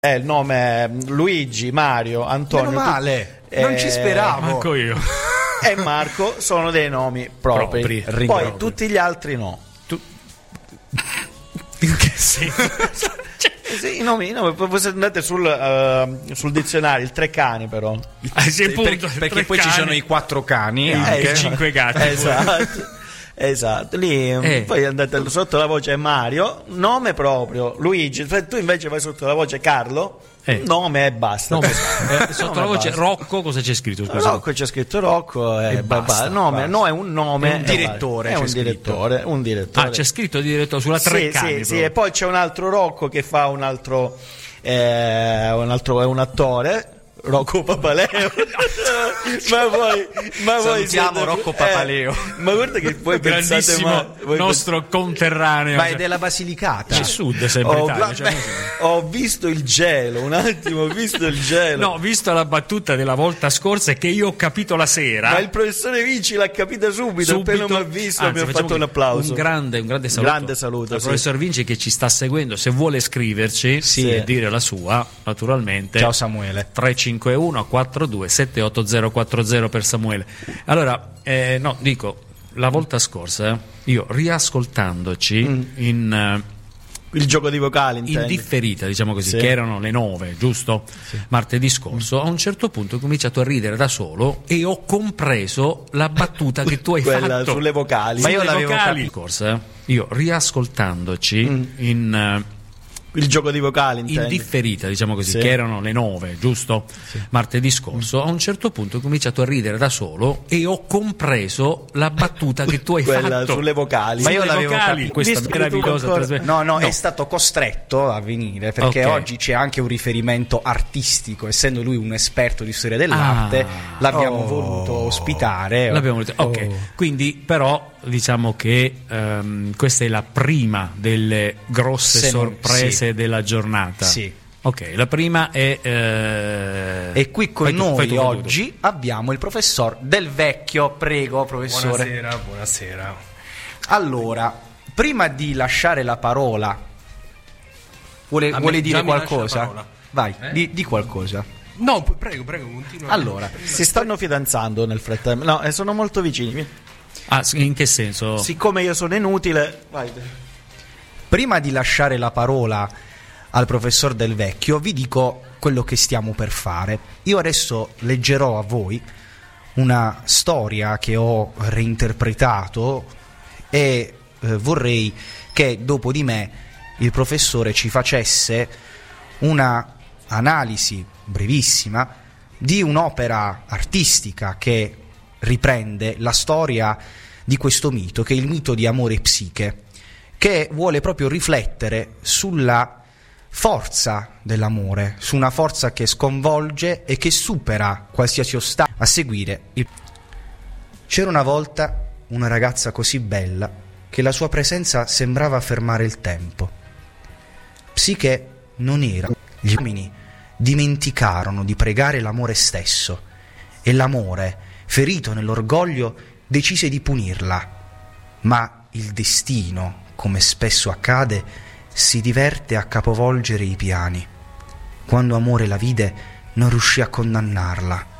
Il nome Luigi, Mario, Antonio. Meno male, non ci speravo. Manco io. E Marco sono dei nomi propri. Poi tutti gli altri no. In che senso? Sì, i nomi, voi andate sul dizionario, il 3 cani però. Perché poi ci sono i 4 cani e 5 gatti. Esatto, lì poi andate sotto la voce Mario, nome proprio, Luigi, tu invece vai sotto la voce Carlo, nome e basta. Sotto la voce Rocco cosa c'è scritto? Scusa. Rocco c'è scritto Rocco e basta. Nome, no, è un nome, è un direttore, è un direttore. Ah, c'è scritto direttore sulla Treccani. Sì, e poi c'è un altro Rocco che fa un altro è un attore. Rocco Papaleo. ma voi siamo Rocco Papaleo. Ma guarda che voi grandissimo nostro conterraneo. Ma è della Basilicata. C'è sud sempre Italia. Ho visto il gelo, un attimo, ho visto il gelo. No, ho visto la battuta della volta scorsa che io ho capito la sera. Ma il professore Vinci l'ha capita subito. Appena mi ha visto mi ha fatto un applauso. Un grande saluto al professor Vinci che ci sta seguendo. Se vuole scriverci e dire la sua, naturalmente. Ciao Samuele. 351 42 78040 per Samuele. Allora, dico, la volta scorsa io riascoltandoci in il gioco di vocali in differita, diciamo così, che erano le 9, giusto? Martedì scorso, a un certo punto ho cominciato a ridere da solo e ho compreso la battuta che tu hai fatto sulle vocali. Ma io l'avevo capito. Io riascoltandoci in il gioco di vocali in differita, diciamo così, che erano le 9, giusto? Martedì scorso, a un certo punto ho cominciato a ridere da solo e ho compreso la battuta che tu hai fatto sulle vocali. Ma io l'avevo capito. Questa meravigliosa trasmissione. No, è stato costretto a venire perché oggi c'è anche un riferimento artistico, essendo lui un esperto di storia dell'arte, l'abbiamo voluto ospitare. Quindi però diciamo che questa è la prima delle grosse sorprese della giornata. Sì. Ok, la prima è e qui con noi oggi abbiamo il professor Del Vecchio. Prego, professore. Buonasera. Allora, prima di lasciare la parola, vuole dire qualcosa? Vai, di qualcosa. No, prego, continua. Allora, si stanno fidanzando nel frattempo. No, sono molto vicini. In che senso? Siccome io sono inutile, vai. Prima di lasciare la parola al professor Del Vecchio, vi dico quello che stiamo per fare. Io adesso leggerò a voi una storia che ho reinterpretato e vorrei che dopo di me il professore ci facesse una analisi brevissima di un'opera artistica che riprende la storia di questo mito, che è il mito di Amore e Psiche, che vuole proprio riflettere sulla forza dell'amore, su una forza che sconvolge e che supera qualsiasi ostacolo a seguire. C'era una volta una ragazza così bella che la sua presenza sembrava fermare il tempo. Psiche non era. Gli uomini dimenticarono di pregare l'amore stesso e l'amore, ferito nell'orgoglio, decise di punirla. Ma il destino, come spesso accade, si diverte a capovolgere i piani. Quando Amore la vide, non riuscì a condannarla,